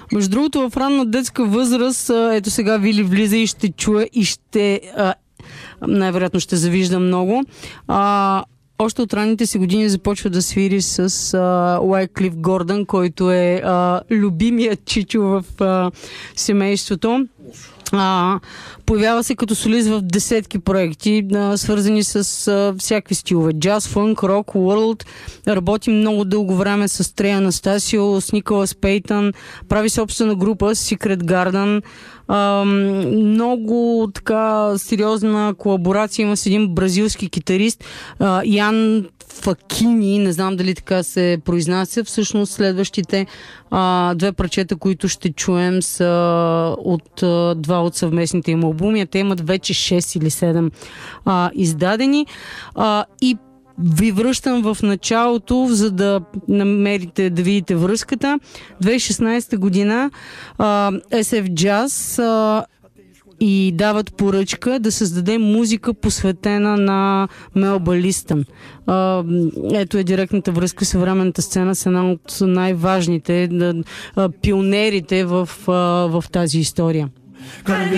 Между другото, в ранна детска възраст, ето сега Вили влиза и ще чуе и ще най-вероятно ще завижда много. Още от ранните си години започва да свири с Уайклиф Гордън, който е любимият чичо в семейството. Появява се като солист в десетки проекти, свързани с всякакви стилове. Джаз, фънк, рок, уърлд. Работи много дълго време с Трей Анастасио, с Николас Пейтън. Прави собствена група Secret Garden. Много така сериозна колаборация има с един бразилски китарист Ян Факини, не знам дали така се произнася. Всъщност следващите две парчета, които ще чуем, са от два от съвместните им албуми. Те имат вече 6 или 7 издадени. И ви връщам в началото, за да намерите, да видите връзката. 2016 година SF Jazz и дават поръчка да създаде музика, посветена на Мелба Листън. Ето е директната връзка с съвременната сцена, с една от най-важните пионерите в тази история.